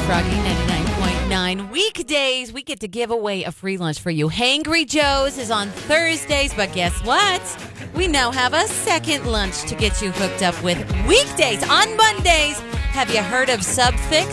Froggy 99.9. Weekdays, we get to give away a free lunch for you. Hangry Joe's is on Thursdays, but guess what? We now have a second lunch to get you hooked up with weekdays on Mondays. Have you heard of Subfix?